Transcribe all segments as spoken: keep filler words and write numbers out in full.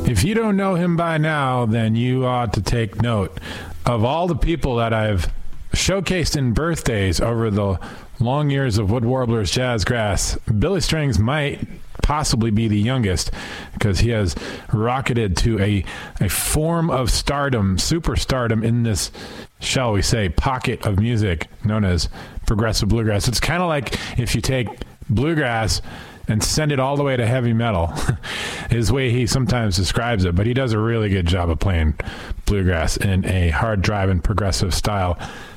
If you don't know him by now, then you ought to take note. Of all the people that I've showcased in birthdays over the long years of Wood Warblers Jazz Grass, Billy Strings might possibly be the youngest because he has rocketed to a, a form of stardom, superstardom in this, shall we say, pocket of music known as progressive bluegrass. It's kind of like if you take bluegrass and send it all the way to heavy metal, is the way he sometimes describes it, but he does a really good job of playing bluegrass in a hard-driving progressive style.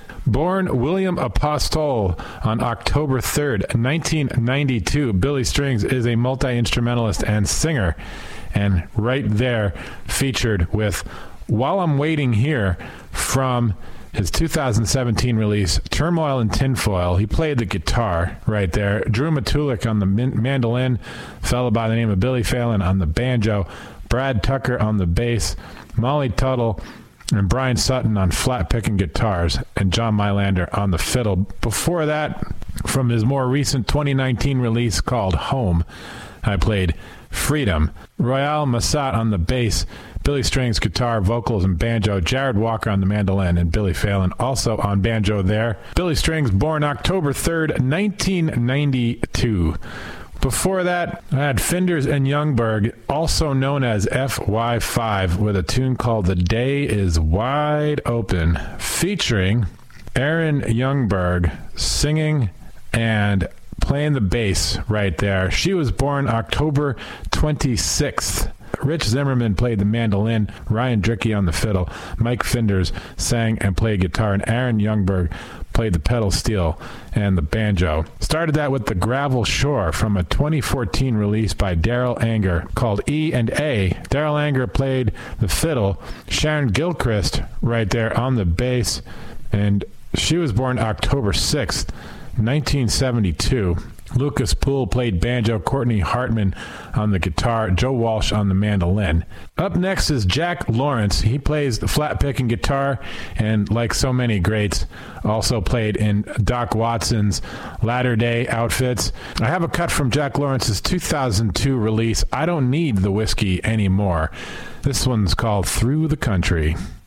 Born William Apostol on October third, nineteen ninety-two, Billy Strings is a multi-instrumentalist and singer, and right there featured with While I'm Waiting Here from his two thousand seventeen release, Turmoil and Tinfoil. He played the guitar right there. Drew Matulik on the min- mandolin, fellow by the name of Billy Phelan on the banjo, Brad Tucker on the bass, Molly Tuttle and Brian Sutton on flat-picking guitars, and John Mylander on the fiddle. Before that, from his more recent twenty nineteen release called Home, I played Freedom. Royale Massat on the bass, Billy Strings guitar, vocals, and banjo, Jared Walker on the mandolin, and Billy Phelan also on banjo there. Billy Strings, born October third, nineteen ninety-two. Before that, I had Finders and Youngberg, also known as F Y five, with a tune called The Day is Wide Open, featuring Aaron Youngberg singing and playing the bass right there. She was born October twenty-sixth. Rich Zimmerman played the mandolin, Ryan Drickey on the fiddle, Mike Finders sang and played guitar, and Aaron Youngberg played the pedal steel and the banjo. Started that with The Gravel Shore from a twenty fourteen release by Daryl Anger called E and A. Daryl Anger played the fiddle, Sharon Gilchrist right there on the bass, and she was born October sixth, nineteen seventy-two. Lucas Poole played banjo, Courtney Hartman on the guitar, Joe Walsh on the mandolin. Up next is Jack Lawrence. He plays the flat-picking guitar and, like so many greats, also played in Doc Watson's latter-day outfits. I have a cut from Jack Lawrence's two thousand two release, I Don't Need the Whiskey Anymore. This one's called Through the Country.